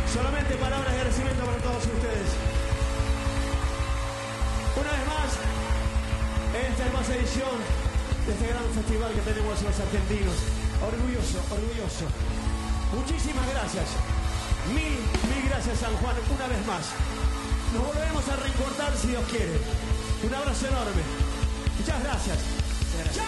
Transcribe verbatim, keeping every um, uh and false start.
Solamente palabras de agradecimiento para todos ustedes. Una vez más, en esta hermosa edición de este gran festival que tenemos los argentinos. Orgulloso, orgulloso. Muchísimas gracias. Mil, mil gracias, San Juan, una vez más. Nos volvemos a reencontrar si Dios quiere. Un abrazo enorme. Muchas gracias. Muchas gracias.